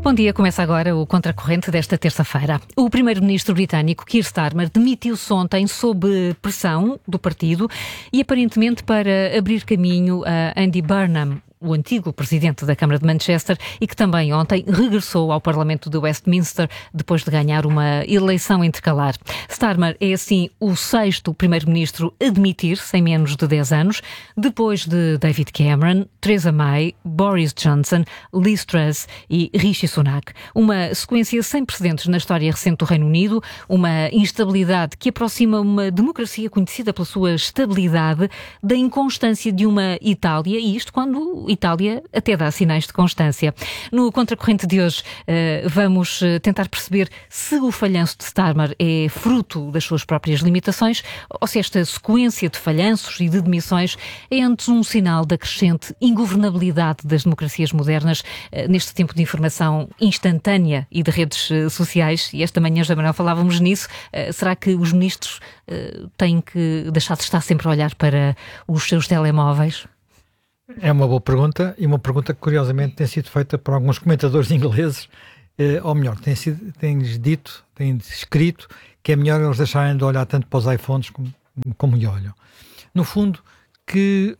Bom dia, começa agora o Contracorrente desta terça-feira. O primeiro-ministro britânico Keir Starmer demitiu-se ontem sob pressão do partido e aparentemente para abrir caminho a Andy Burnham, o antigo presidente da Câmara de Manchester e que também ontem regressou ao Parlamento de Westminster depois de ganhar uma eleição intercalar. Starmer é assim o sexto primeiro-ministro a demitir-se em menos de 10 anos, depois de David Cameron, Theresa May, Boris Johnson, Liz Truss e Rishi Sunak. Uma sequência sem precedentes na história recente do Reino Unido, uma instabilidade que aproxima uma democracia conhecida pela sua estabilidade da inconstância de uma Itália, e isto quando Itália até dá sinais de constância. No Contracorrente de hoje vamos tentar perceber se o falhanço de Starmer é fruto das suas próprias limitações ou se esta sequência de falhanços e de demissões é antes um sinal da crescente ingovernabilidade das democracias modernas neste tempo de informação instantânea e de redes sociais. E esta manhã, já Manuel, falávamos nisso. Será que os ministros têm que deixar de estar sempre a olhar para os seus telemóveis? É uma boa pergunta e uma pergunta que curiosamente tem sido feita por alguns comentadores ingleses, ou melhor, têm escrito que é melhor eles deixarem de olhar tanto para os iPhones como olham. No fundo, que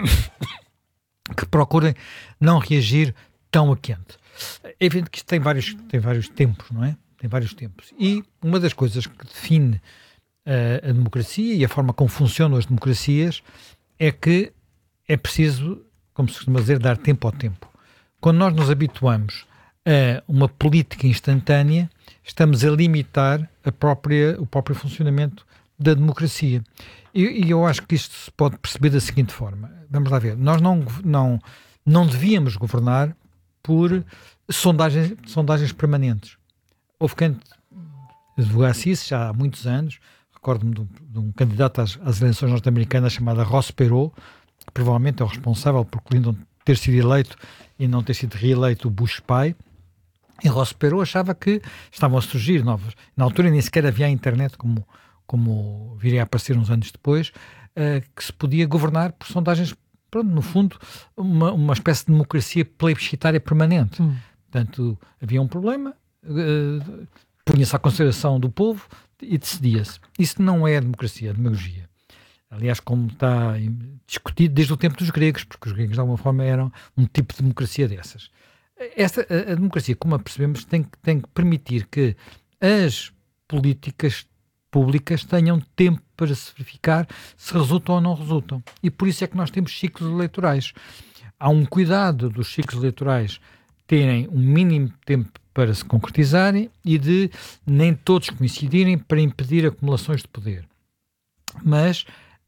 procurem não reagir tão a quente. É evidente que isto tem vários tempos, não é? Tem vários tempos. E uma das coisas que define a democracia e a forma como funcionam as democracias é que é preciso, como se costuma dizer, dar tempo ao tempo. Quando nós nos habituamos a uma política instantânea, estamos a limitar o próprio funcionamento da democracia. E eu acho que isto se pode perceber da seguinte forma. Vamos lá ver. Nós não devíamos governar por sondagens permanentes. Houve quem advogasse isso já há muitos anos. Recordo-me de um candidato às eleições norte-americanas chamado Ross Perot, que provavelmente é o responsável por Clinton ter sido eleito e não ter sido reeleito o Bush pai. E Ross Perot achava que estavam a surgir novos. Na altura nem sequer havia a internet como viria a aparecer uns anos depois, que se podia governar por sondagens, pronto, no fundo, uma espécie de democracia plebiscitária permanente. Portanto, havia um problema, punha-se à consideração do povo e decidia-se. Isso não é a democracia, é a demagogia. Aliás, como está discutido desde o tempo dos gregos, porque os gregos de alguma forma eram um tipo de democracia dessas. A democracia, como a percebemos, tem que permitir que as políticas públicas tenham tempo para se verificar se resultam ou não resultam. E por isso é que nós temos ciclos eleitorais. Há um cuidado dos ciclos eleitorais terem um mínimo tempo para se concretizarem e de nem todos coincidirem para impedir acumulações de poder. Mas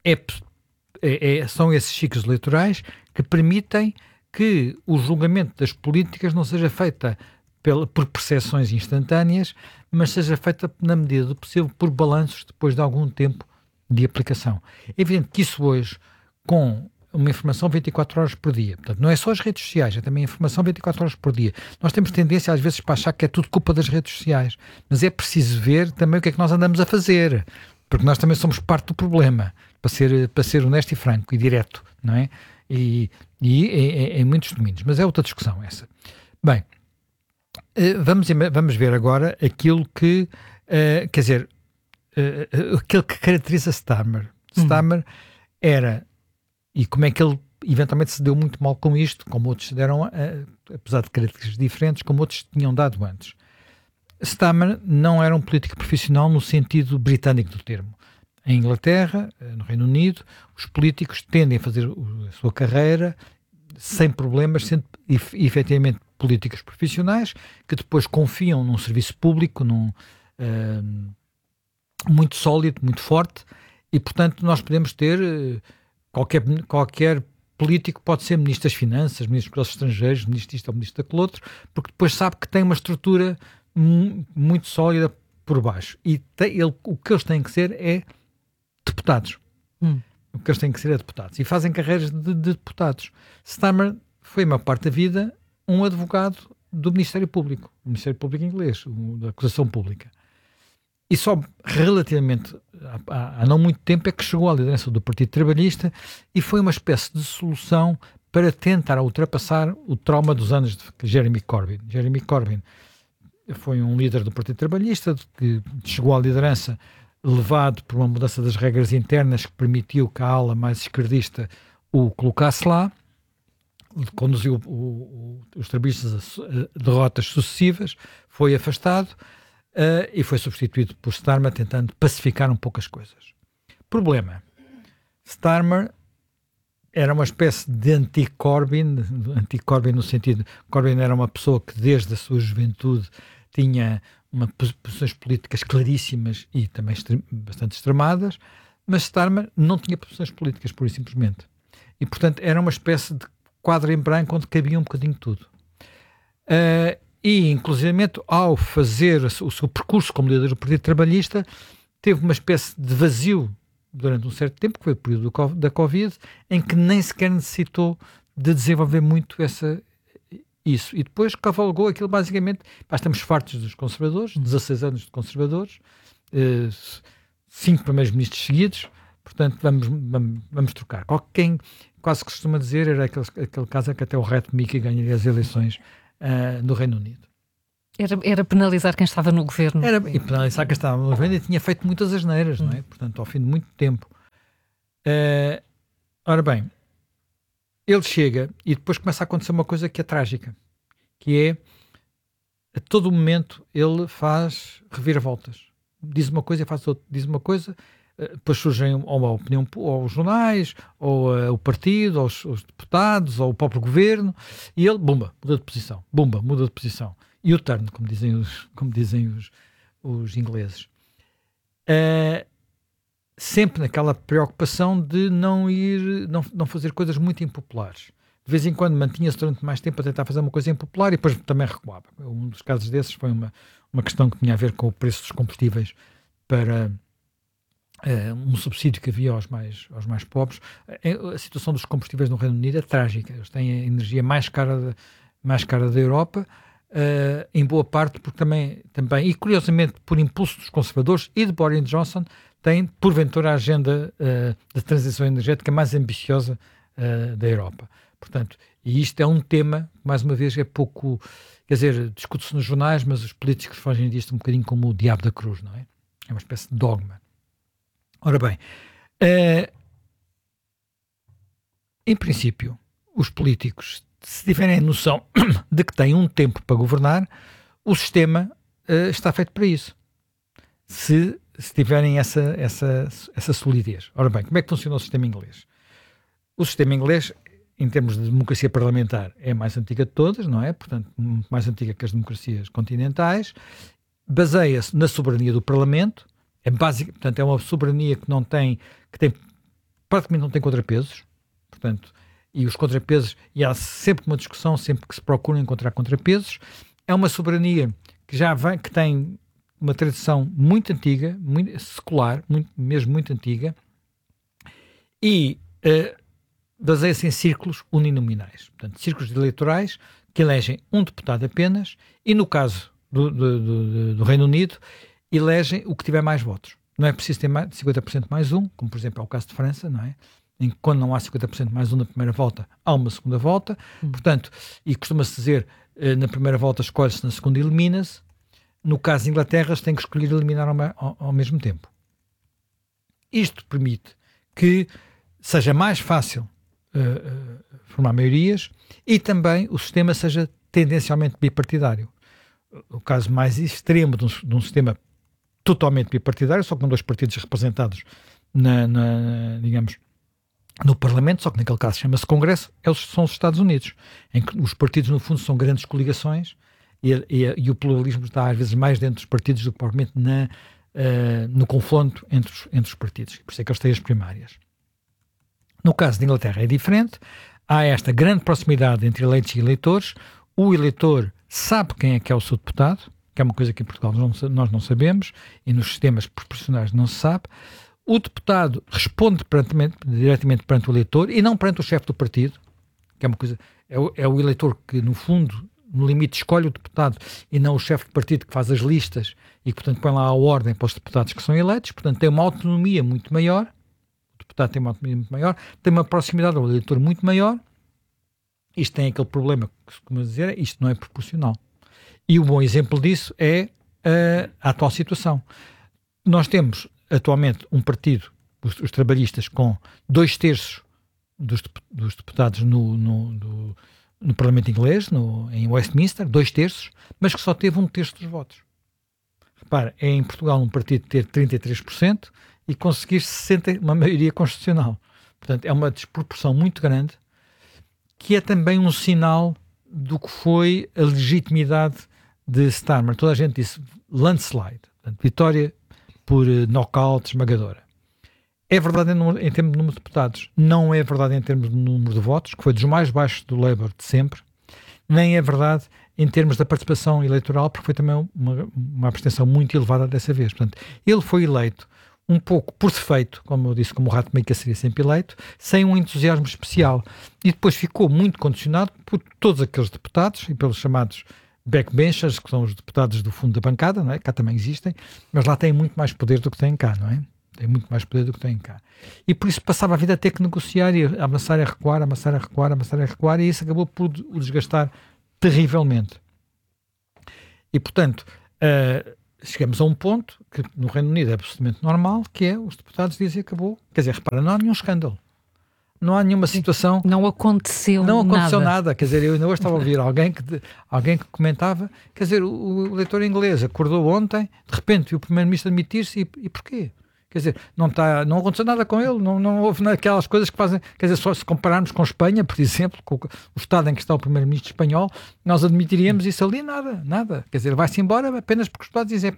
são esses ciclos eleitorais que permitem que o julgamento das políticas não seja feita por percepções instantâneas, mas seja feita, na medida do possível, por balanços depois de algum tempo de aplicação. É evidente que isso hoje, com uma informação 24 horas por dia, portanto, não é só as redes sociais, é também a informação 24 horas por dia. Nós temos tendência às vezes para achar que é tudo culpa das redes sociais, mas é preciso ver também o que é que nós andamos a fazer, porque nós também somos parte do problema, para ser honesto e franco e direto, não é? E em muitos domínios, mas é outra discussão essa. Bem, vamos ver agora aquilo que, aquilo que caracteriza Starmer. Starmer era, e como é que ele eventualmente se deu muito mal com isto, como outros se deram, apesar de características diferentes, como outros tinham dado antes. Starmer não era um político profissional no sentido britânico do termo. Em Inglaterra, no Reino Unido, os políticos tendem a fazer a sua carreira sem problemas, sendo efetivamente políticos profissionais que depois confiam num serviço público muito sólido, muito forte, e portanto nós podemos ter qualquer político pode ser ministro das Finanças, ministro dos Negócios Estrangeiros, ministro disto ou ministro daquele outro, porque depois sabe que tem uma estrutura muito sólida por baixo. E o que eles têm que ser é deputados. O que eles têm que ser é deputados. E fazem carreiras de deputados. Starmer foi, a maior parte da vida, um advogado do Ministério Público inglês, da acusação pública. E só relativamente há não muito tempo é que chegou à liderança do Partido Trabalhista e foi uma espécie de solução para tentar ultrapassar o trauma dos anos de Jeremy Corbyn. Jeremy Corbyn foi um líder do Partido Trabalhista que chegou à liderança levado por uma mudança das regras internas que permitiu que a ala mais esquerdista o colocasse lá, conduziu os trabalhistas a derrotas sucessivas, foi afastado e foi substituído por Starmer, tentando pacificar um pouco as coisas. Problema: Starmer era uma espécie de anti-Corbyn no sentido, Corbyn era uma pessoa que desde a sua juventude tinha posições políticas claríssimas e também bastante extremadas, mas Starmer não tinha posições políticas, pura e simplesmente. E, portanto, era uma espécie de quadro em branco onde cabia um bocadinho de tudo. E, inclusivamente, ao fazer o seu percurso como líder do Partido Trabalhista, teve uma espécie de vazio durante um certo tempo, que foi o período da Covid, em que nem sequer necessitou de desenvolver muito isso. E depois cavalgou aquilo basicamente. Estamos fartos dos conservadores, 16 anos de conservadores, 5 primeiros ministros seguidos, portanto vamos trocar. Quem quase costuma dizer era aquele caso em que até o Rat Mickey ganharia as eleições no Reino Unido. Era penalizar quem estava no governo. E penalizar quem estava no governo e tinha feito muitas asneiras, não é? Portanto, ao fim de muito tempo. Ora bem, ele chega e depois começa a acontecer uma coisa que é trágica, que é, a todo momento, ele faz reviravoltas. Diz uma coisa e faz outra. Diz uma coisa, depois surgem ou a opinião, ou os jornais, ou o partido, ou os deputados, ou o próprio governo, e ele, bumba, muda de posição. Bumba, muda de posição. E o turn, como dizem os ingleses. Sempre naquela preocupação de não fazer coisas muito impopulares. De vez em quando mantinha-se durante mais tempo a tentar fazer uma coisa impopular e depois também recuava. Um dos casos desses foi uma questão que tinha a ver com o preço dos combustíveis para um subsídio que havia aos mais pobres. A situação dos combustíveis no Reino Unido é trágica. Eles têm a energia mais cara da Europa, em boa parte porque também, e curiosamente por impulso dos conservadores e de Boris Johnson, tem porventura a agenda da transição energética mais ambiciosa da Europa. Portanto, e isto é um tema, mais uma vez, é pouco, quer dizer, discute-se nos jornais, mas os políticos fogem disto um bocadinho como o diabo da cruz, não é? É uma espécie de dogma. Ora bem, em princípio, os políticos, se tiverem noção de que têm um tempo para governar, o sistema está feito para isso. Se tiverem essa solidez. Ora bem, como é que funciona o sistema inglês? O sistema inglês, em termos de democracia parlamentar, é a mais antiga de todas, não é? Portanto, muito mais antiga que as democracias continentais. Baseia-se na soberania do Parlamento. Portanto, é uma soberania que praticamente não tem contrapesos. Portanto, e os contrapesos, e há sempre uma discussão, sempre que se procura encontrar contrapesos. É uma soberania que tem uma tradição muito antiga, muito secular, mesmo muito antiga, e baseia-se em círculos uninominais. Portanto, círculos eleitorais que elegem um deputado apenas, e no caso do Reino Unido, elegem o que tiver mais votos. Não é preciso ter mais de 50% mais um, como por exemplo é o caso de França, não é? Em que quando não há 50% mais um na primeira volta, há uma segunda volta. Portanto, e costuma-se dizer, na primeira volta escolhe-se, na segunda elimina-se. No caso de Inglaterra, se tem que escolher eliminar ao mesmo tempo. Isto permite que seja mais fácil formar maiorias e também o sistema seja tendencialmente bipartidário. O caso mais extremo de um sistema totalmente bipartidário, só com 2 partidos representados digamos, no Parlamento, só que naquele caso chama-se Congresso, são os Estados Unidos, em que os partidos no fundo são grandes coligações e o pluralismo está às vezes mais dentro dos partidos do que propriamente no confronto entre os partidos. Por isso é que eles têm as primárias. No caso de Inglaterra é diferente, há esta grande proximidade entre eleitos e eleitores, o eleitor sabe quem é que é o seu deputado, que é uma coisa que em Portugal nós não sabemos, e nos sistemas proporcionais não se sabe. O deputado responde diretamente perante o eleitor e não perante o chefe do partido, que é uma coisa, é o eleitor que, no fundo, no limite, escolhe o deputado e não o chefe de partido que faz as listas e que, portanto, põe lá a ordem para os deputados que são eleitos. Portanto, tem uma autonomia muito maior. O deputado tem uma autonomia muito maior, tem uma proximidade ao eleitor muito maior isto tem aquele problema que se costuma dizer, isto não é proporcional. E o bom exemplo disso é a atual situação. Nós temos atualmente um partido, os trabalhistas, com 2/3 dos deputados no Parlamento inglês, em Westminster, 2/3, mas que só teve 1/3 dos votos. Repara, é em Portugal um partido ter 33% e conseguir uma maioria constitucional. Portanto, é uma desproporção muito grande, que é também um sinal do que foi a legitimidade de Starmer. Toda a gente disse landslide, portanto, vitória por knockout esmagadora. É verdade em termos de número de deputados, não é verdade em termos de número de votos, que foi dos mais baixos do Labour de sempre, nem é verdade em termos da participação eleitoral, porque foi também uma abstenção muito elevada dessa vez. Portanto, ele foi eleito um pouco por defeito, como eu disse, como o rato meio que seria sempre eleito, sem um entusiasmo especial. E depois ficou muito condicionado por todos aqueles deputados e pelos chamados backbenchers, que são os deputados do fundo da bancada, não é? Cá também existem, mas lá têm muito mais poder do que têm cá, não é? Tem muito mais poder do que têm cá. E por isso passava a vida a ter que negociar e a amassar a recuar, amassar a recuar, amassar a recuar, e isso acabou por o desgastar terrivelmente. E, portanto, chegamos a um ponto que no Reino Unido é absolutamente normal, que é os deputados dizem acabou. Quer dizer, repara, não há nenhum escândalo. Não há nenhuma situação... Não aconteceu nada. Quer dizer, eu ainda hoje estava a ouvir alguém que comentava, quer dizer, o eleitor inglês acordou ontem, de repente, e o primeiro-ministro admitir-se, e porquê? Quer dizer, não aconteceu nada com ele, não houve aquelas coisas que fazem, quer dizer, só se compararmos com Espanha, por exemplo, com o estado em que está o primeiro-ministro espanhol, nós admitiríamos isso ali, nada. Quer dizer, vai-se embora apenas porque os Estados dizem,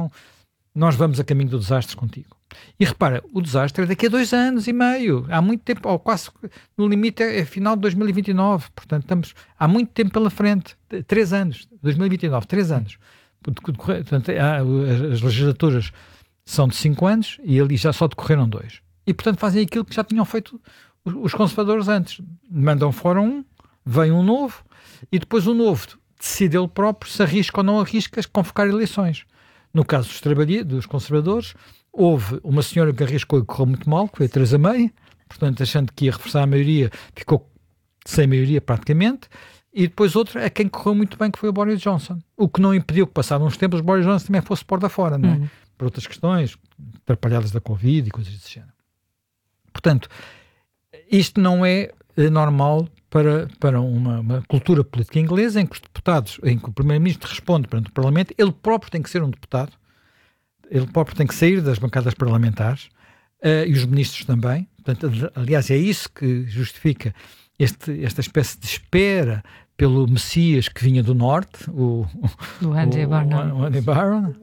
nós vamos a caminho do desastre contigo. E repara, o desastre é daqui a 2 anos e meio, há muito tempo, ou quase no limite é final de 2029, portanto estamos há muito tempo pela frente, 3 anos, 2029, 3 anos. Portanto, as legislaturas são de 5 anos e ali já só decorreram 2. E, portanto, fazem aquilo que já tinham feito os conservadores antes. Mandam fora vem um novo, e depois o novo decide ele próprio se arrisca ou não arrisca convocar eleições. No caso dos conservadores, houve uma senhora que arriscou e correu muito mal, que foi a Theresa May, portanto, achando que ia reforçar a maioria, ficou sem maioria praticamente, e depois outra a quem correu muito bem, que foi o Boris Johnson. O que não impediu que, passados uns tempos, o Boris Johnson também fosse porta fora, não é? Por outras questões, atrapalhadas da Covid e coisas desse género. Portanto, isto não é normal para uma cultura política inglesa em que os deputados, em que o primeiro-ministro responde perante o Parlamento, ele próprio tem que ser um deputado, ele próprio tem que sair das bancadas parlamentares, e os ministros também. Portanto, aliás, é isso que justifica esta espécie de espera pelo Messias que vinha do Norte, o Andy Barron.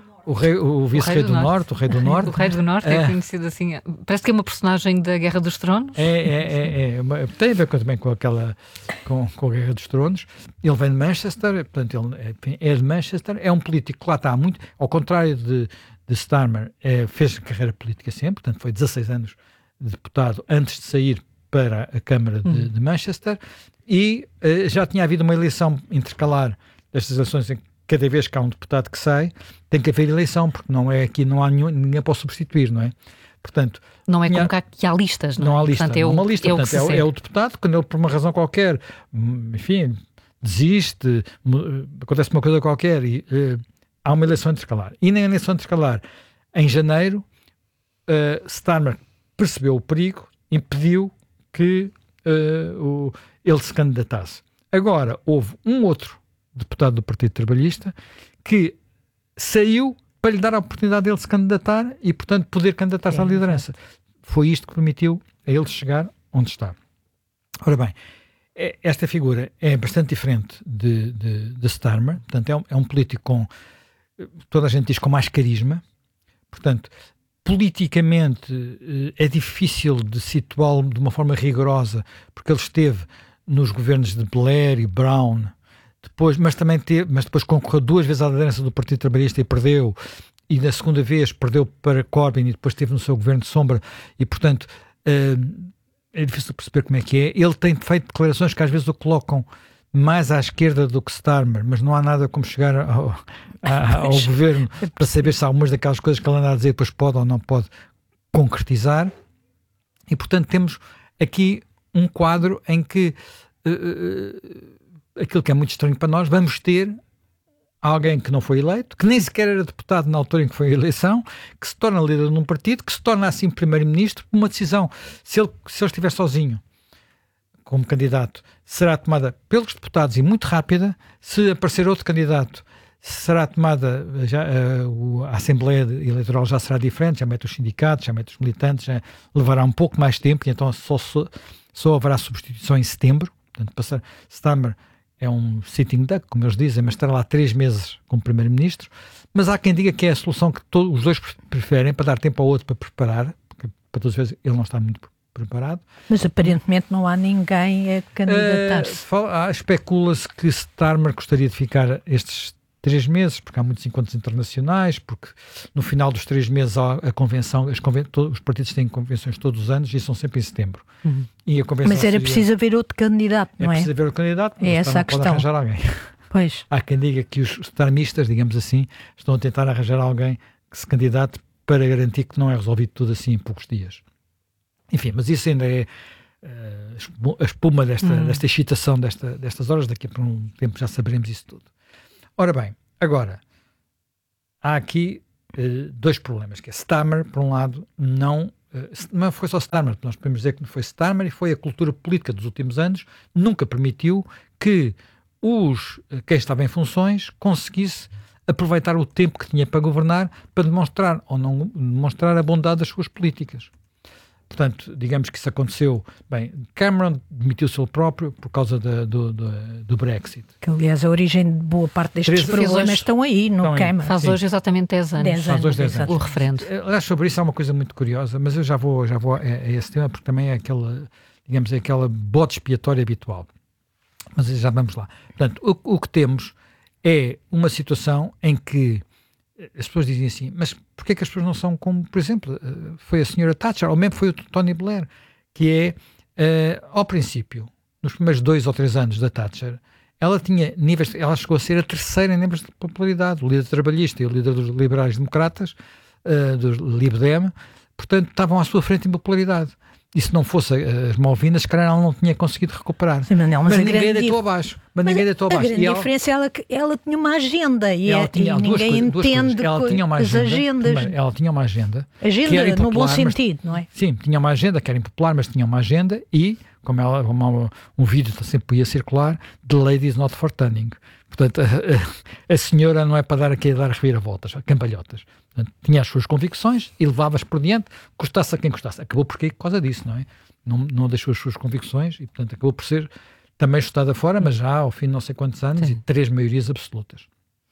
O vice-rei do Norte, o rei do Norte. O rei do Norte é conhecido assim, parece que é uma personagem da Guerra dos Tronos. Tem a ver também com a Guerra dos Tronos. Ele vem de Manchester, portanto, ele é de Manchester, é um político que lá está muito, ao contrário de Starmer, fez carreira política sempre, portanto foi 16 anos de deputado antes de sair para a Câmara de Manchester, e já tinha havido uma eleição intercalar destas eleições em que cada vez que há um deputado que sai, tem que haver eleição, porque não há ninguém para o substituir, não é? Portanto, não é como cá que há listas, não é? Não há lista, portanto, não há uma lista. Portanto, é o deputado, quando ele, por uma razão qualquer, enfim, desiste, acontece uma coisa qualquer, e há uma eleição intercalar. E na eleição intercalar, em janeiro, Starmer percebeu o perigo, impediu que ele se candidatasse. Agora, houve um outro deputado do Partido Trabalhista que saiu para lhe dar a oportunidade de ele se candidatar e, portanto, poder candidatar-se à liderança. Foi isto que permitiu a ele chegar onde está. Ora bem, esta figura é bastante diferente de Starmer, portanto, é um político com, toda a gente diz, com mais carisma, portanto, politicamente é difícil de situá-lo de uma forma rigorosa, porque ele esteve nos governos de Blair e Brown, mas depois concorreu 2 vezes à liderança do Partido Trabalhista e perdeu, e na segunda vez perdeu para Corbyn e depois esteve no seu governo de sombra, e portanto é difícil perceber como é que é. Ele tem feito declarações que às vezes o colocam mais à esquerda do que Starmer, mas não há nada como chegar ao governo para saber se algumas daquelas coisas que ele anda a dizer depois pode ou não pode concretizar. E portanto temos aqui um quadro em que aquilo que é muito estranho para nós, vamos ter alguém que não foi eleito, que nem sequer era deputado na altura em que foi a eleição, que se torna líder de um partido, que se torna assim primeiro-ministro, por uma decisão, se ele estiver sozinho como candidato, será tomada pelos deputados e muito rápida. Se aparecer outro candidato, será tomada, a Assembleia Eleitoral já será diferente, já mete os sindicatos, já mete os militantes, já levará um pouco mais tempo, e então só haverá substituição em setembro. Portanto, Starmer é um sitting duck, como eles dizem, mas estará lá 3 meses como primeiro-ministro. Mas há quem diga que é a solução que os dois preferem, para dar tempo ao outro para preparar, porque para todas as vezes ele não está muito preparado. Mas aparentemente não há ninguém a candidatar-se. Especula-se que Starmer gostaria de ficar estes 3 meses, porque há muitos encontros internacionais, porque no final dos 3 meses há a convenção, os partidos têm convenções todos os anos e são sempre em setembro. E a convenção mas era preciso haver outro candidato, não é? É preciso haver outro candidato, mas é essa a questão. Pode arranjar alguém. Pois. Há quem diga que os starmistas, digamos assim, estão a tentar arranjar alguém que se candidate para garantir que não é resolvido tudo assim em poucos dias. Enfim, mas isso ainda é a espuma desta excitação destas horas. Daqui a um tempo já saberemos isso tudo. Ora bem, agora, há aqui 2 problemas, que é Starmer, por um lado, não foi só Starmer, nós podemos dizer que não foi Starmer, e foi a cultura política dos últimos anos, nunca permitiu que quem estava em funções conseguisse aproveitar o tempo que tinha para governar para demonstrar ou não demonstrar a bondade das suas políticas. Portanto, digamos que isso aconteceu. Bem, Cameron demitiu-se ele próprio por causa do Brexit. Que, aliás, a origem de boa parte destes problemas estão aí, no Cameron. Faz hoje exatamente 10 anos. Faz hoje 10 anos. O referendo. Aliás, sobre isso há uma coisa muito curiosa, mas eu já vou a esse tema, porque também é aquela bode expiatória habitual. Mas já vamos lá. Portanto, o que temos é uma situação em que as pessoas dizem assim, mas porquê que as pessoas não são como, por exemplo, foi a senhora Thatcher, ou mesmo foi o Tony Blair, que é, ao princípio, nos primeiros 2 ou 3 anos da Thatcher, ela chegou a ser a terceira em níveis de popularidade, o líder trabalhista e o líder dos liberais-democratas, dos Lib Dem, portanto, estavam à sua frente em popularidade. E se não fosse as Malvinas, se calhar ela não tinha conseguido recuperar. Sim, mas ninguém deitou abaixo. A grande diferença é que ela tinha uma agenda e ninguém entende as agendas. Ela tinha uma agenda. Agenda no bom sentido, não é? Sim, tinha uma agenda que era impopular, mas tinha uma agenda e, como um vídeo sempre podia circular, The Lady is not for turning. Portanto, a senhora não é para dar aqui a dar reviravoltas, cambalhotas. Portanto, tinha as suas convicções e levava-as por diante, custasse a quem custasse. Acabou por causa disso, não é? Não deixou as suas convicções e, portanto, acabou por ser também chutada fora, mas já ao fim de não sei quantos anos. Sim. E 3 maiorias absolutas.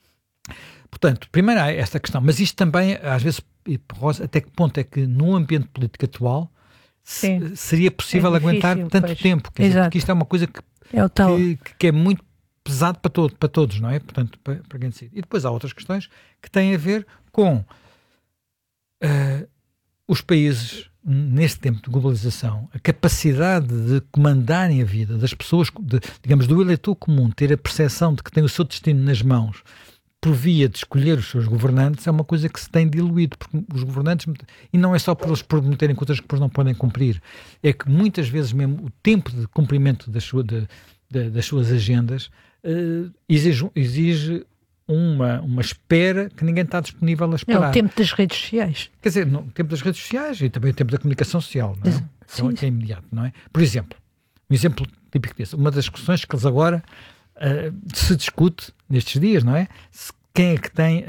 Portanto, primeiro há esta questão, mas isto também, às vezes, até que ponto é que no ambiente político atual seria possível aguentar tanto tempo? Quer dizer, porque isto é uma coisa que é muito pesado para todos, não é? Portanto, para quem decide. E depois há outras questões que têm a ver com os países, neste tempo de globalização, a capacidade de comandarem a vida das pessoas, digamos, do eleitor comum, ter a percepção de que tem o seu destino nas mãos por via de escolher os seus governantes, é uma coisa que se tem diluído, porque os governantes, e não é só por eles prometerem coisas que depois não podem cumprir, é que muitas vezes mesmo o tempo de cumprimento das suas agendas exige uma espera que ninguém está disponível a esperar. É o tempo das redes sociais. Quer dizer, o tempo das redes sociais e também o tempo da comunicação social, não é? Sim. Que é imediato, não é? Por exemplo, um exemplo típico disso, uma das questões que eles agora se discute nestes dias, não é? Quem é que tem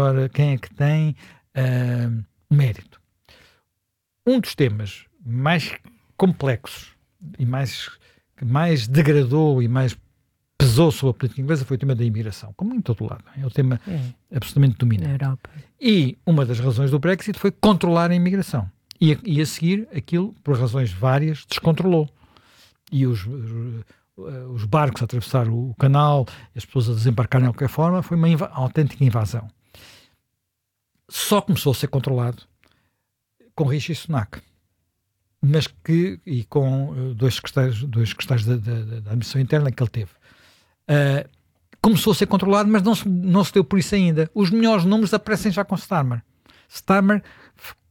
o mérito. Um dos temas mais complexos e que mais degradou e mais pesou sobre a política inglesa foi o tema da imigração, como em todo lado. É o tema absolutamente dominante. E uma das razões do Brexit foi controlar a imigração. E a seguir, aquilo, por razões várias, descontrolou. E os barcos a atravessar o canal, as pessoas a desembarcarem de qualquer forma, foi uma autêntica invasão. Só começou a ser controlado com Rishi Sunak. Mas e com dois secretários da administração interna que ele teve. Começou a ser controlado, mas não se deu por isso ainda. Os melhores números aparecem já com Starmer. Starmer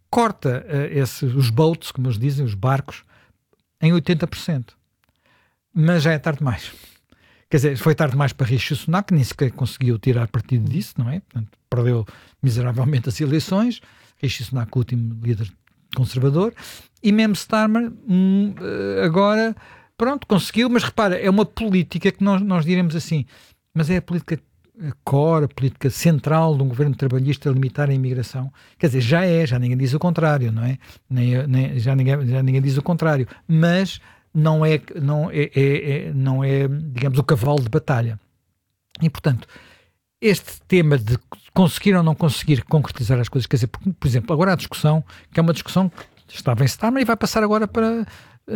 corta os boats, como eles dizem, os barcos, em 80%. mas já é tarde demais. Quer dizer, foi tarde demais para Rishi Sunak, nem sequer conseguiu tirar partido disso, não é? Portanto, perdeu miseravelmente as eleições. Rishi Sunak, o último líder conservador, e mesmo Starmer agora, pronto, conseguiu, mas repara, é uma política que nós diremos assim, mas é a política core, a política central de um governo trabalhista limitar a imigração. Quer dizer, já ninguém diz o contrário, não é? Já ninguém diz o contrário, mas não é, digamos, o cavalo de batalha. E, portanto, este tema de conseguir ou não conseguir concretizar as coisas, quer dizer, por exemplo, agora a discussão, que é uma discussão que estava em Starmer e vai passar agora para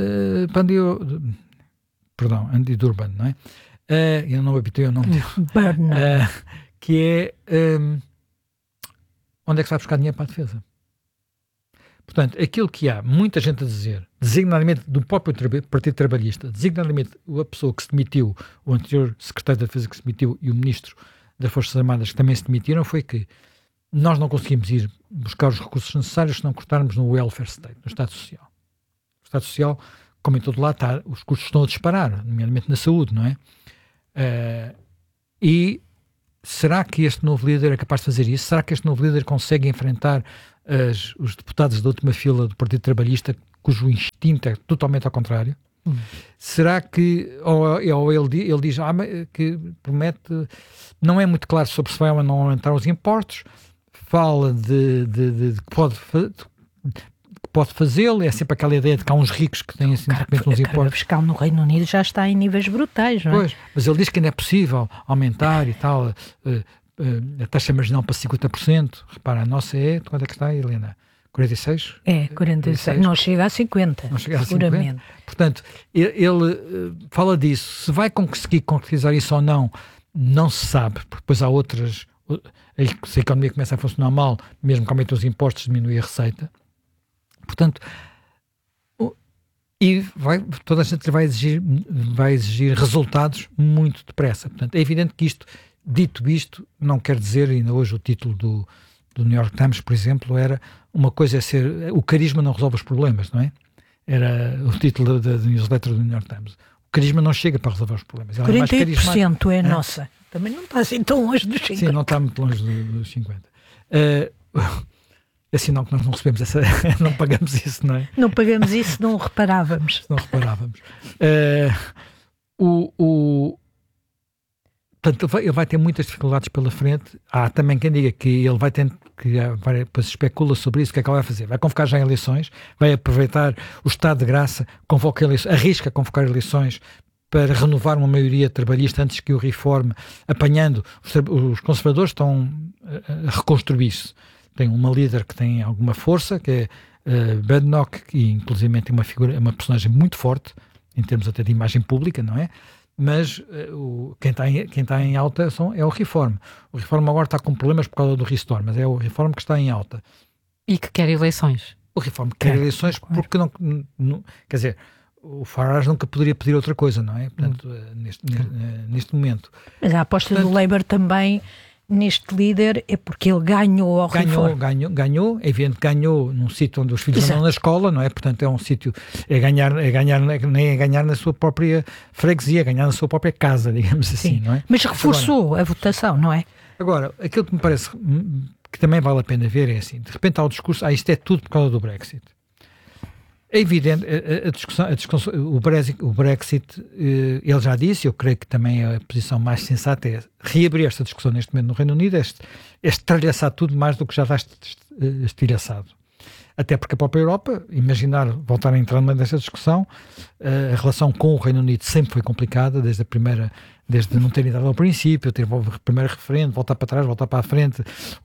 Andy Durban, não é? Eu não habituei o nome dele. Que é onde é que se vai buscar dinheiro para a defesa? Portanto, aquilo que há muita gente a dizer, designadamente do próprio Partido Trabalhista, designadamente a pessoa que se demitiu, o anterior secretário da Defesa que se demitiu e o ministro das Forças Armadas que também se demitiram, foi que nós não conseguimos ir buscar os recursos necessários se não cortarmos no welfare state, no Estado Social. O Estado Social, como em todo lado, os custos estão a disparar, nomeadamente na saúde, não é? E será que este novo líder é capaz de fazer isso? Será que este novo líder consegue enfrentar os deputados da última fila do Partido Trabalhista, cujo instinto é totalmente ao contrário? Será que ou ele diz que promete, não é muito claro sobre se vai ou não aumentar os impostos, fala de que pode fazê-lo, é sempre aquela ideia de que há uns ricos que têm assim de repente uns impostos. O fiscal no Reino Unido já está em níveis brutais, não é? Pois, mas ele diz que ainda é possível aumentar e tal a taxa marginal para 50%. Repara, a nossa quanto é que está, Helena? 46? É, 46. Não chega a 50, não chega a seguramente. 50. Portanto, ele fala disso. Se vai conseguir concretizar isso ou não, não se sabe, porque depois há outras... Se a economia começa a funcionar mal, mesmo que aumentem os impostos, diminui a receita. Portanto, toda a gente vai exigir resultados muito depressa. Portanto, é evidente que dito isto, não quer dizer, ainda hoje o título do New York Times, por exemplo, era uma coisa é ser, o carisma não resolve os problemas, não é? Era o título da newsletter do New York Times. O carisma não chega para resolver os problemas. 48% é nossa. Também não está assim tão longe dos 50%. Sim, não está muito longe dos 50%. É sinal que nós não recebemos não pagamos isso, não é? Não pagamos isso, não reparávamos. Não reparávamos. Portanto, ele vai ter muitas dificuldades pela frente. Há também quem diga que ele vai ter depois especula sobre isso, o que é que ele vai fazer? Vai convocar já eleições, vai aproveitar o estado de graça, convoca eleições, arrisca convocar eleições para renovar uma maioria trabalhista antes que o reforme, apanhando. Os conservadores estão a reconstruir-se. Tem uma líder que tem alguma força, que é Badenoch, que inclusive tem uma personagem muito forte, em termos até de imagem pública, não é? Mas quem está em alta é o Reform. O Reform agora está com problemas por causa do Restore, mas é o Reform que está em alta. E que quer eleições. O Reform quer eleições porque não... Quer dizer, o Farage nunca poderia pedir outra coisa, não é? Portanto, neste momento. Mas a aposta do Labour também neste líder é porque ele ganhou ao Reform. Ganhou, é evidente que ganhou num sítio onde os filhos andam na escola, não é? Portanto, é um sítio, nem é ganhar na sua própria freguesia, é ganhar na sua própria casa, digamos assim, não é? Mas reforçou a votação, não é? Agora, aquilo que me parece que também vale a pena ver é assim, de repente há o discurso, isto é tudo por causa do Brexit. É evidente, a discussão, o Brexit, ele já disse, eu creio que também a posição mais sensata é reabrir esta discussão neste momento no Reino Unido, é estralhaçar tudo mais do que já está estilhaçado. Até porque a própria Europa, imaginar voltar a entrar nesta discussão, a relação com o Reino Unido sempre foi complicada, desde não ter entrado ao princípio, ter o primeiro referendo, voltar para trás, voltar para a frente,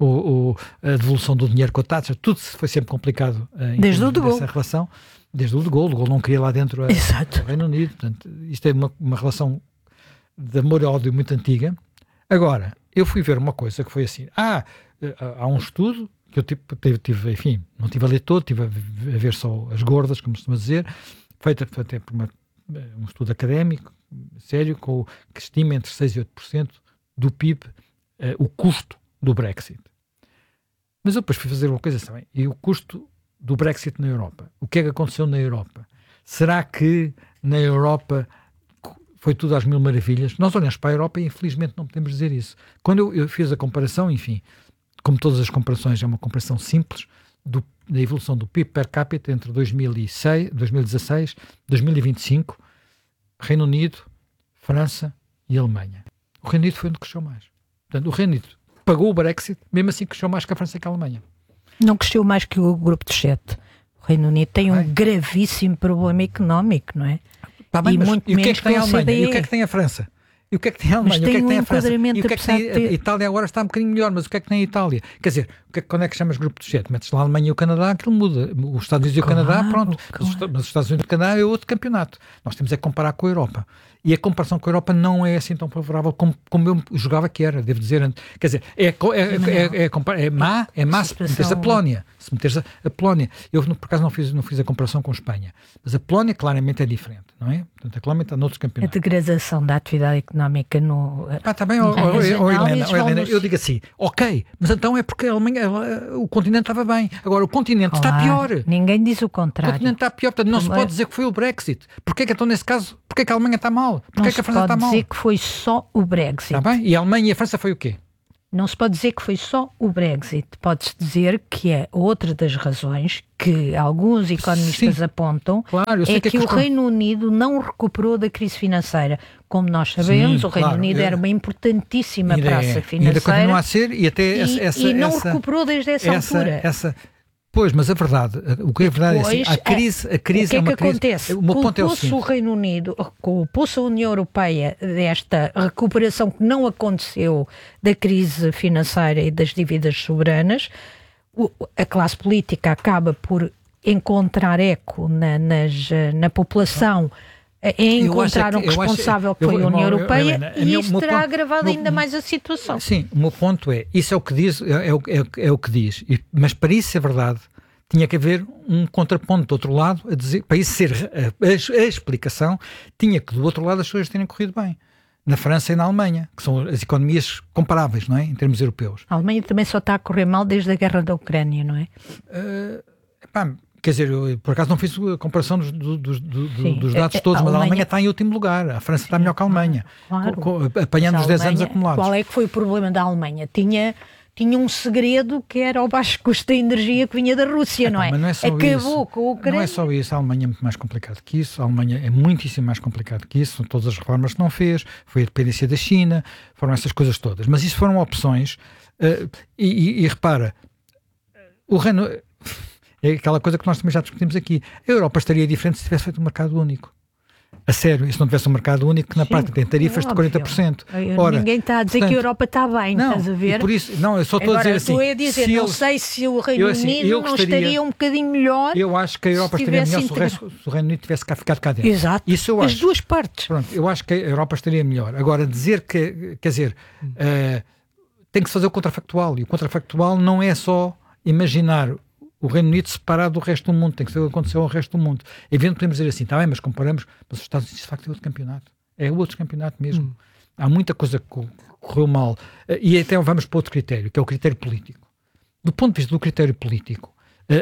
a devolução do dinheiro com a taxa, tudo foi sempre complicado desde o De Gaulle. Dessa relação. Desde o De Gaulle não queria lá dentro o Reino Unido. Portanto, isto é uma relação de amor e ódio muito antiga. Agora, eu fui ver uma coisa que foi assim, há um estudo que eu tive, enfim, não tive a ler todo, tive a ver só as gordas, como se costuma dizer, feito por um estudo académico, sério, que estima entre 6% e 8% do PIB o custo do Brexit. Mas eu depois fui fazer uma coisa também, e o custo do Brexit na Europa. O que é que aconteceu na Europa? Será que na Europa foi tudo às mil maravilhas. Nós olhamos para a Europa e infelizmente não podemos dizer isso. Quando eu fiz a comparação, enfim, como todas as comparações, é uma comparação simples da evolução do PIB per capita entre 2016 e 2025, Reino Unido, França e Alemanha. O Reino Unido foi onde cresceu mais. Portanto, o Reino Unido pagou o Brexit, mesmo assim cresceu mais que a França e que a Alemanha. Não cresceu mais que o grupo de 7. O Reino Unido tem um gravíssimo problema económico, não é? Bem, e o que é que tem a Alemanha? E o que é que tem a França? E o que é que tem a Alemanha? Mas tem o que é que tem a França? E o que é que tem a Itália? Agora está um bocadinho melhor, mas o que é que tem a Itália? Quer dizer, quando é que chamas grupo de 7? Metes lá a Alemanha e o Canadá, aquilo muda. Os Estados Unidos e o Canadá, pronto. Claro. Mas os Estados Unidos e o Canadá é outro campeonato. Nós temos é que comparar com a Europa. E a comparação com a Europa não é assim tão favorável como eu julgava que era, devo dizer. Quer dizer, é má se meteres a Polónia. Se meteres a Polónia. Eu, por acaso, não fiz a comparação com a Espanha. Mas a Polónia, claramente, é diferente, não é? Portanto, a Polónia está noutros campeonatos. A degradação da atividade económica no... Está bem, Helena, eu digo assim, ok, mas então é porque a Alemanha, o continente estava bem. Agora, o continente está pior. Ninguém diz o contrário. O continente está pior, portanto, não se pode dizer que foi o Brexit. Porquê que então, nesse caso, porquê que a Alemanha está mal? Porquê que a França está mal? Não se pode dizer que foi só o Brexit. Está bem? E a Alemanha e a França foi o quê? Não se pode dizer que foi só o Brexit. Pode-se dizer que é outra das razões que alguns economistas apontam, é que o Reino Unido não recuperou da crise financeira. Como nós sabemos, o Reino Unido era uma importantíssima praça financeira. Ainda continua a ser e até e não recuperou desde essa altura. Pois, mas a verdade, o que é verdade é assim, a crise o que é uma crise. Acontece? Culpou-se o Reino Unido, culpou-se a União Europeia desta recuperação que não aconteceu da crise financeira e das dívidas soberanas. A classe política acaba por encontrar eco na população, encontrar um responsável que foi a União Europeia, e isso terá agravado ainda mais a situação. Sim, o meu ponto é, isso é o que diz, é o que diz, mas para isso ser verdade, tinha que haver um contraponto do outro lado, a dizer, para isso ser a explicação, tinha que do outro lado as coisas terem corrido bem. Na França e na Alemanha, que são as economias comparáveis, não é? Em termos europeus. A Alemanha também só está a correr mal desde a guerra da Ucrânia, não é? Quer dizer, eu por acaso não fiz a comparação dos dados todos, mas a Alemanha está em último lugar. A França está melhor que a Alemanha, apanhando os 10 anos acumulados. Qual é que foi o problema da Alemanha? Tinha um segredo que era o baixo custo da energia que vinha da Rússia, não é? Mas não é só Acabou com a Ucrânia. Não é só isso, a Alemanha é muito mais complicado que isso, a Alemanha é muitíssimo mais complicado que isso, são todas as reformas que não fez, foi a dependência da China, foram essas coisas todas. Mas isso foram opções, e repara, o Reino... É aquela coisa que nós também já discutimos aqui. A Europa estaria diferente se tivesse feito um mercado único. A sério, se não tivesse um mercado único, que na prática tem tarifas de 40%. Ora, ninguém está a dizer que a Europa está bem, estás a ver? Por isso, não, eu só estou a dizer assim. Agora, estou a dizer, não sei se o Reino Unido não estaria um bocadinho melhor. Eu acho que a Europa estaria melhor se o Reino Unido tivesse ficado cá dentro. Exato, isso eu acho. as duas partes. Pronto, eu acho que a Europa estaria melhor. Agora, dizer que, quer dizer, tem que se fazer o contrafactual. E o contrafactual não é só imaginar o Reino Unido separado do resto do mundo, tem que ser o que aconteceu ao resto do mundo. É evidente que podemos dizer assim, está bem, mas comparamos, mas os Estados Unidos de facto é outro campeonato. É outro campeonato mesmo. Há muita coisa que correu mal. E até vamos para outro critério, que é o critério político. Do ponto de vista do critério político,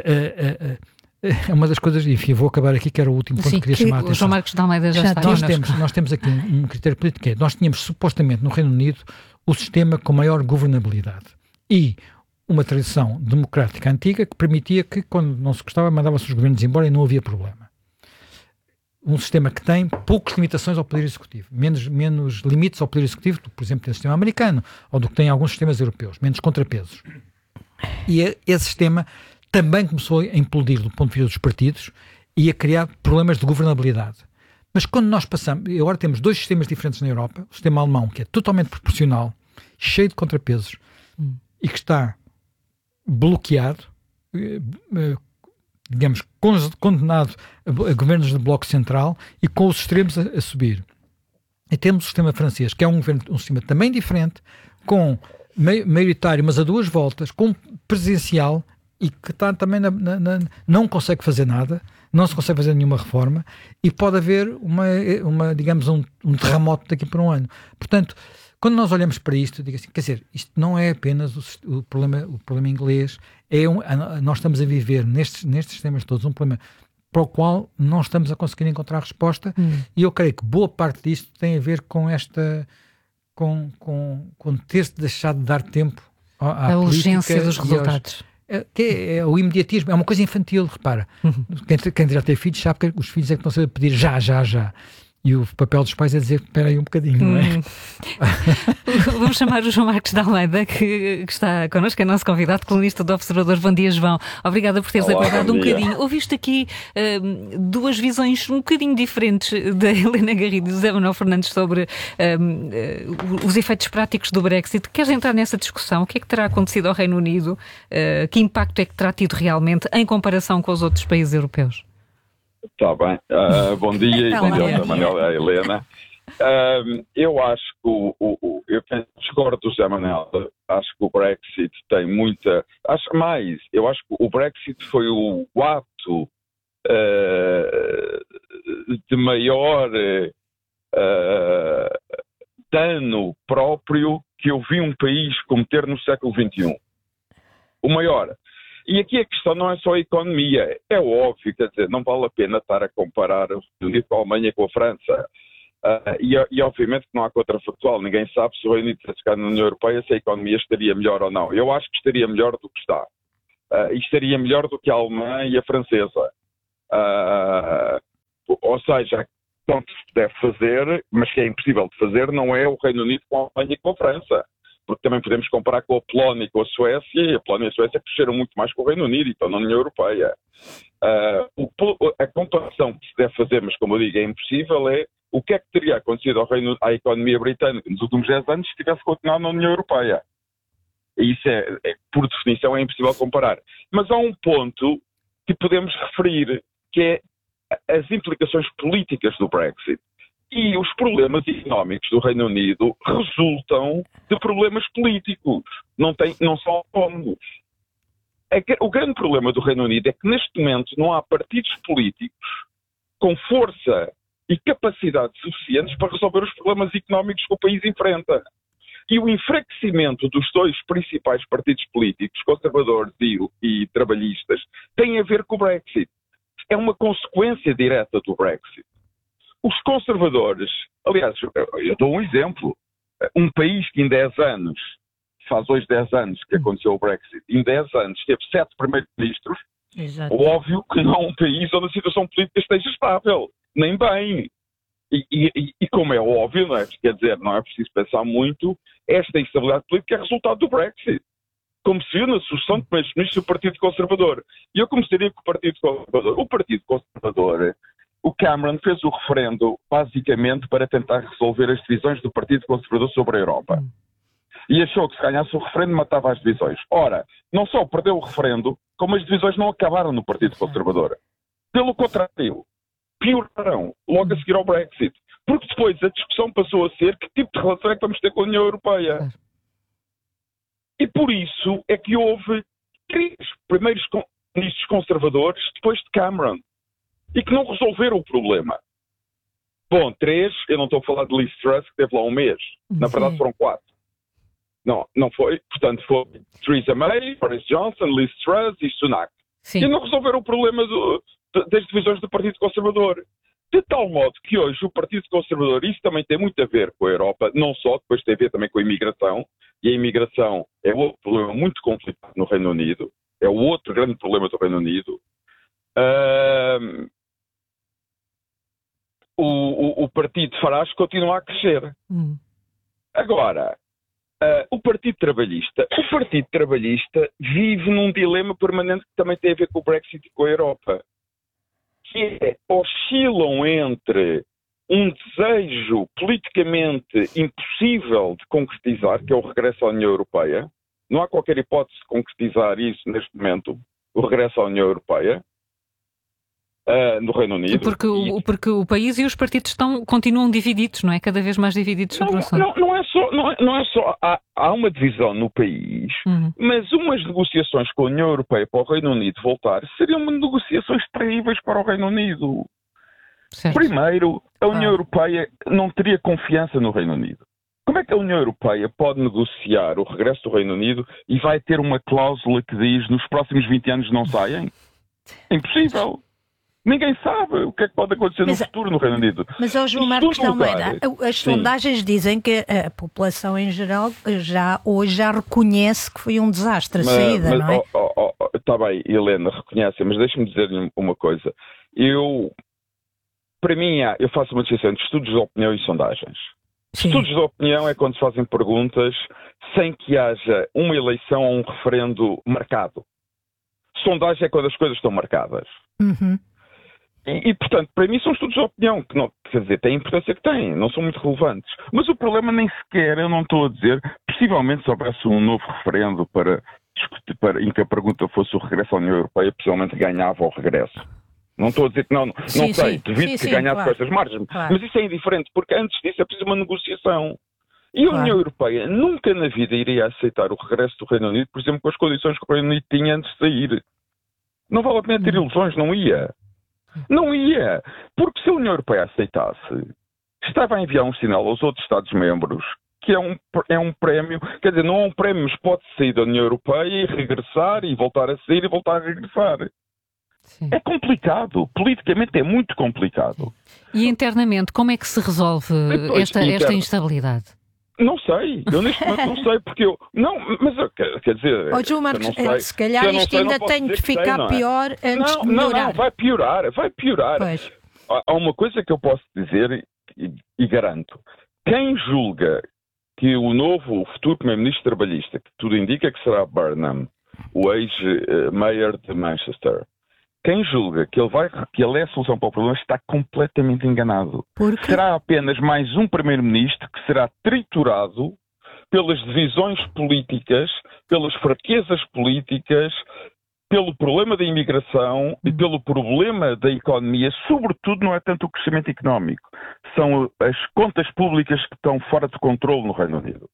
é uma das coisas, enfim, vou acabar aqui, que era o último ponto que queria chamar a atenção. O João Marcos de Almeida já está. Nós temos aqui um critério político, que é, nós tínhamos supostamente no Reino Unido o sistema com maior governabilidade. E uma tradição democrática antiga que permitia que, quando não se gostava, mandava-se os governos embora e não havia problema. Um sistema que tem poucas limitações ao poder executivo, menos limites ao poder executivo do que, por exemplo, tem o sistema americano ou do que tem alguns sistemas europeus, menos contrapesos. E esse sistema também começou a implodir do ponto de vista dos partidos e a criar problemas de governabilidade. Mas quando nós passamos, e agora temos dois sistemas diferentes na Europa, o sistema alemão, que é totalmente proporcional, cheio de contrapesos, e que está bloqueado, digamos, condenado a governos de bloco central e com os extremos a subir. E temos o sistema francês, que é um sistema também diferente, com maioritário, mas a duas voltas, com presidencial, e que está também não consegue fazer nada, não se consegue fazer nenhuma reforma, e pode haver digamos, um terremoto daqui por um ano. Portanto, quando nós olhamos para isto, digo assim, quer dizer, isto não é apenas o problema inglês, nós estamos a viver nestes sistemas todos um problema para o qual não estamos a conseguir encontrar resposta, e eu creio que boa parte disto tem a ver com com ter-se deixado de dar tempo à a urgência dos resultados. Que é o imediatismo, é uma coisa infantil, repara. Quem já tem filhos sabe que os filhos é que estão a pedir já. E o papel dos pais é dizer, espera aí um bocadinho, não é? Vamos chamar o João Marcos de Almeida, que está connosco, é nosso convidado, colunista do Observador. Bom dia, João. Obrigada por teres aguardado um bocadinho. Ouviste aqui duas visões um bocadinho diferentes da Helena Garrido e do José Manuel Fernandes sobre os efeitos práticos do Brexit. Queres entrar nessa discussão? O que é que terá acontecido ao Reino Unido? Que impacto é que terá tido realmente em comparação com os outros países europeus? Está bem. Bom dia e bom dia ao Manuel e à Helena. Eu acho que eu discordo do José Manuel. Acho que o Brexit tem muita... Eu acho que o Brexit foi o ato de maior dano próprio que eu vi um país cometer no século XXI. O maior. E aqui a questão não é só a economia, é óbvio, quer dizer, não vale a pena estar a comparar o Reino Unido com a Alemanha com a França. E obviamente que não há contrafactual, ninguém sabe se o Reino Unido tivesse ficado na União Europeia, se a economia estaria melhor ou não. Eu acho que estaria melhor do que está. E estaria melhor do que a alemã e a francesa. Ou seja, o que se deve fazer, mas que é impossível de fazer, não é o Reino Unido com a Alemanha e com a França. Porque também podemos comparar com a Polónia e com a Suécia, e a Polónia e a Suécia cresceram muito mais que o Reino Unido e estão na União Europeia. A comparação que se deve fazer, mas como eu digo, é impossível, é o que é que teria acontecido à economia britânica nos últimos 10 anos se tivesse continuado na União Europeia. E isso por definição, é impossível comparar. Mas há um ponto que podemos referir, que é as implicações políticas do Brexit. E os problemas económicos do Reino Unido resultam de problemas políticos, não são autónomos. O grande problema do Reino Unido é que neste momento não há partidos políticos com força e capacidade suficientes para resolver os problemas económicos que o país enfrenta. E o enfraquecimento dos dois principais partidos políticos, conservadores e trabalhistas, tem a ver com o Brexit. É uma consequência direta do Brexit. Os conservadores, aliás, eu dou um exemplo, um país que em 10 anos, faz hoje 10 anos que aconteceu o Brexit, em 10 anos teve 7 primeiros-ministros, óbvio que não é um país onde a situação política esteja estável, nem bem. E como é óbvio, não é? Quer dizer, não é preciso pensar muito, esta instabilidade política é resultado do Brexit. Como se viu na sucessão de primeiros-ministros do Partido Conservador. E eu começaria com o Partido Conservador. O Partido Conservador... O Cameron fez o referendo basicamente para tentar resolver as divisões do Partido Conservador sobre a Europa. E achou que se ganhasse o referendo matava as divisões. Ora, não só perdeu o referendo, como as divisões não acabaram no Partido Conservador. Pelo contrário, pioraram logo a seguir ao Brexit. Porque depois a discussão passou a ser que tipo de relação é que vamos ter com a União Europeia. E por isso é que houve 3 primeiros ministros conservadores depois de Cameron. E que não resolveram o problema. Bom, 3, eu não estou a falar de Liz Truss, que teve lá um mês. Na verdade foram 4. Não foi. Portanto, foi Theresa May, Boris Johnson, Liz Truss e Sunak. Sim. E não resolveram o problema das divisões do Partido Conservador. De tal modo que hoje o Partido Conservador, isso também tem muito a ver com a Europa, não só, depois tem a ver também com a imigração. E a imigração é outro problema muito complicado no Reino Unido. É o outro grande problema do Reino Unido. O partido Farage continua a crescer. Agora, o Partido Trabalhista vive num dilema permanente que também tem a ver com o Brexit e com a Europa, que oscilam entre um desejo politicamente impossível de concretizar, que é o regresso à União Europeia. Não há qualquer hipótese de concretizar isso neste momento, o regresso à União Europeia. No Reino Unido. Porque o país e os partidos continuam divididos, não é? Cada vez mais divididos sobre o assunto. Não é só. Há uma divisão no país, mas umas negociações com a União Europeia para o Reino Unido voltar seriam negociações terríveis para o Reino Unido. Certo. Primeiro, a União Europeia não teria confiança no Reino Unido. Como é que a União Europeia pode negociar o regresso do Reino Unido e vai ter uma cláusula que diz nos próximos 20 anos não saem? É impossível. Ninguém sabe o que é que pode acontecer no futuro no Reino Unido. Mas, João Marcos de Almeida, as sondagens dizem que a população em geral hoje já reconhece que foi um desastre a saída, não é? Está bem, Helena, reconhece, mas deixa-me dizer-lhe uma coisa. Para mim, eu faço uma distinção entre estudos de opinião e sondagens. Sim. Estudos de opinião é quando se fazem perguntas sem que haja uma eleição ou um referendo marcado. Sondagem é quando as coisas estão marcadas. Uhum. E, portanto, para mim são estudos de opinião, que não, quer dizer, têm a importância que têm, não são muito relevantes. Mas o problema nem sequer, eu não estou a dizer, possivelmente se houvesse um novo referendo para discutir, em que a pergunta fosse o regresso à União Europeia, possivelmente ganhava o regresso. Não estou a dizer que não sei, devido que ganhasse claro, com essas margens. Claro. Mas isso é indiferente, porque antes disso é preciso uma negociação. E a União Europeia nunca na vida iria aceitar o regresso do Reino Unido, por exemplo, com as condições que o Reino Unido tinha antes de sair. Não vale a pena ter ilusões, não ia. Não ia. Porque se a União Europeia aceitasse, estava a enviar um sinal aos outros Estados-membros que é um prémio, quer dizer, não é um prémio, mas pode sair da União Europeia e regressar e voltar a sair e voltar a regressar. Sim. É complicado. Politicamente é muito complicado. E internamente, como é que se resolve esta instabilidade? Não sei. Eu neste momento não sei, porque eu... Não, mas quer dizer... João Marcos, se calhar isto ainda tem de ficar pior antes de melhorar. Não, vai piorar. Pois. Há uma coisa que eu posso dizer e garanto. Quem julga que o futuro primeiro-ministro trabalhista, que tudo indica que será Burnham, o ex-mayor de Manchester, quem julga que ele é a solução para o problema está completamente enganado. Será apenas mais um primeiro-ministro que será triturado pelas divisões políticas, pelas fraquezas políticas, pelo problema da imigração e pelo problema da economia. Sobretudo não é tanto o crescimento económico, são as contas públicas que estão fora de controle no Reino Unido.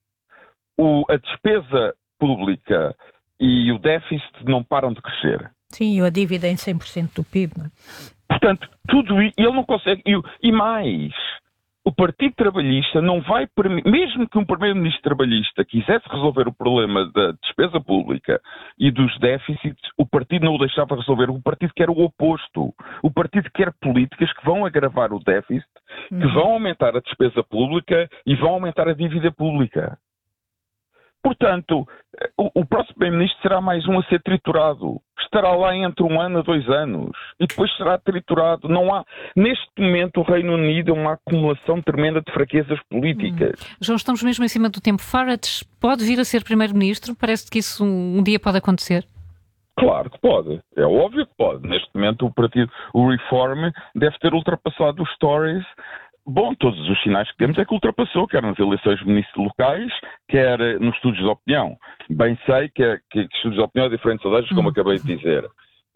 A despesa pública e o déficit não param de crescer. Sim, a dívida em 100% do PIB. Não é? Portanto, tudo isso, ele não consegue. E mais, o Partido Trabalhista não vai permitir, mesmo que um primeiro-ministro trabalhista quisesse resolver o problema da despesa pública e dos déficits, o partido não o deixava resolver. O partido quer o oposto. O partido quer políticas que vão agravar o déficit, que vão aumentar a despesa pública e vão aumentar a dívida pública. Portanto, o próximo primeiro-ministro será mais um a ser triturado. Estará lá entre 1 ano a 2 anos. E depois será triturado. Não há, neste momento, o Reino Unido é uma acumulação tremenda de fraquezas políticas. João, estamos mesmo em cima do tempo. Farage pode vir a ser primeiro-ministro? Parece que isso um dia pode acontecer. Claro que pode. É óbvio que pode. Neste momento, o Reform deve ter ultrapassado os Tories. Bom, todos os sinais que temos é que ultrapassou, quer nas eleições locais, quer nos estudos de opinião. Bem sei que estudos de opinião é diferente de sondagens, como acabei de dizer.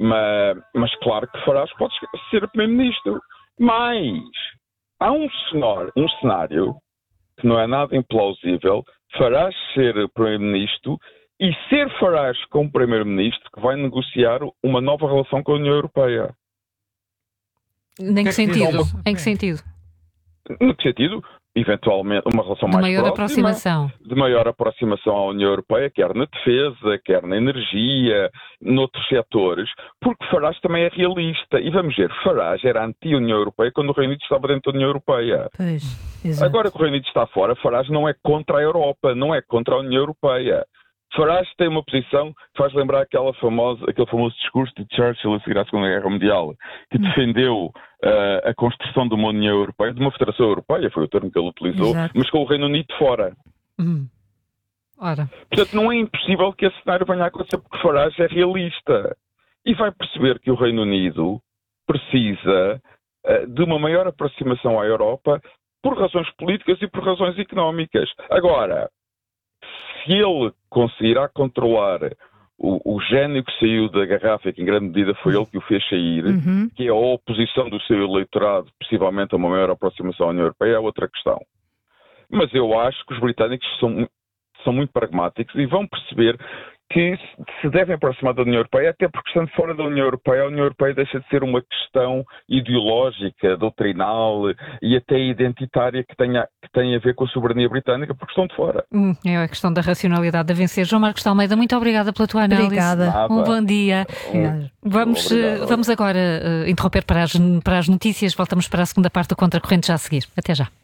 Mas claro que Farage pode ser primeiro-ministro. Mas há um cenário que não é nada implausível, Farage ser primeiro-ministro e ser Farage como primeiro-ministro que vai negociar uma nova relação com a União Europeia. Em que sentido? Em que sentido? No que sentido? Eventualmente uma relação mais próxima, de maior aproximação à União Europeia, quer na defesa, quer na energia, noutros setores, porque Farage também é realista. E vamos ver, Farage era anti-União Europeia quando o Reino Unido estava dentro da União Europeia. Pois, agora que o Reino Unido está fora, Farage não é contra a Europa, não é contra a União Europeia. Farage tem uma posição que faz lembrar aquele famoso discurso de Churchill a seguir à Segunda Guerra Mundial, que defendeu a construção de uma União Europeia, de uma Federação Europeia, foi o termo que ele utilizou, mas com o Reino Unido fora. Ora. Portanto, não é impossível que esse cenário venha a acontecer, porque Farage é realista. E vai perceber que o Reino Unido precisa de uma maior aproximação à Europa por razões políticas e por razões económicas. Agora, se ele conseguirá controlar o gênio que saiu da garrafa, e que em grande medida foi ele que o fez sair, que é a oposição do seu eleitorado, possivelmente a uma maior aproximação à União Europeia, é outra questão. Mas eu acho que os britânicos são muito pragmáticos e vão perceber que se devem aproximar da União Europeia, até porque estando fora da União Europeia, a União Europeia deixa de ser uma questão ideológica, doutrinal e até identitária que tem a ver com a soberania britânica, porque estão de fora. É a questão da racionalidade a vencer. João Marcos de Almeida, muito obrigada pela tua análise. Obrigada. Um bom dia. Vamos agora interromper para as notícias. Voltamos para a segunda parte do Contracorrente já a seguir. Até já.